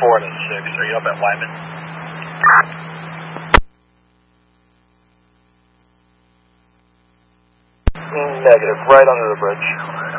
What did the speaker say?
4 and a 6. Are you up at Lyman? Negative. Right under the bridge.